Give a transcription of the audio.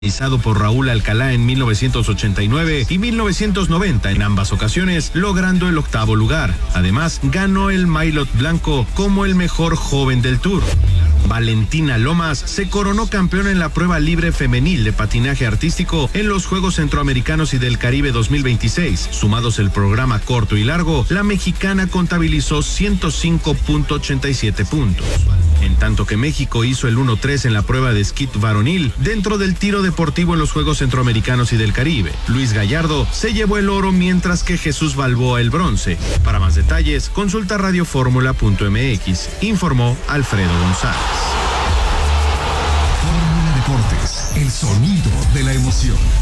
Realizado por Raúl Alcalá en 1989 y 1990 en ambas ocasiones, logrando el 8º lugar. Además, ganó el Maillot Blanco como el mejor joven del Tour. Valentina Lomas se coronó campeona en la prueba libre femenil de patinaje artístico en los Juegos Centroamericanos y del Caribe 2026. Sumados el programa corto y largo, la mexicana contabilizó 105.87 puntos. En tanto que México hizo el 1-3 en la prueba de esquí varonil dentro del tiro deportivo en los Juegos Centroamericanos y del Caribe. Luis Gallardo se llevó el oro mientras que Jesús Balboa el bronce. Para más detalles, consulta radioformula.mx, informó Alfredo González. Fórmula Deportes, el sonido de la emoción.